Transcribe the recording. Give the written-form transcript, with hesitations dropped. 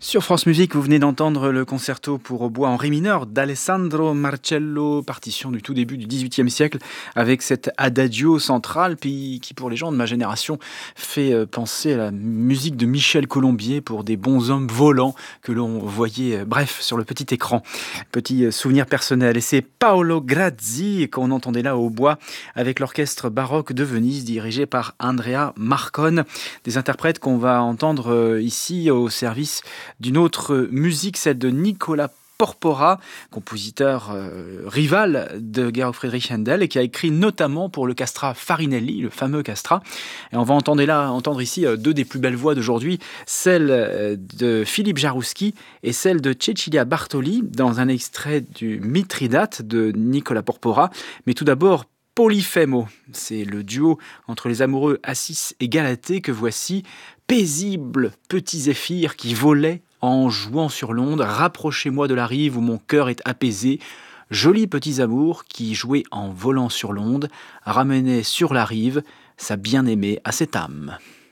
Sur France Musique, vous venez d'entendre le concerto pour hautbois en ré mineur d'Alessandro Marcello, partition du tout début du XVIIIe siècle, avec cet adagio central, puis qui pour les gens de ma génération fait penser à la musique de Michel Colombier pour des bons hommes volants que l'on voyait, bref, sur le petit écran. Petit souvenir personnel. Et c'est Paolo Grazzi qu'on entendait là au hautbois avec l'orchestre baroque de Venise dirigé par Andrea Marcon, des interprètes qu'on va entendre ici au service d'une autre musique, celle de Nicola Porpora, compositeur rival de Georg Friedrich Händel et qui a écrit notamment pour le castrat Farinelli, le fameux castrat. Et on va entendre ici deux des plus belles voix d'aujourd'hui, celle de Philippe Jarouski et celle de Cecilia Bartoli dans un extrait du Mithridate de Nicola Porpora. Mais tout d'abord, Polifemo, c'est le duo entre les amoureux Assis et Galatée que voici, paisibles petits zéphyrs qui volaient en jouant sur l'onde, rapprochez-moi de la rive où mon cœur est apaisé. Jolis petits amours qui, jouaient en volant sur l'onde, ramenaient sur la rive sa bien-aimée à cette âme.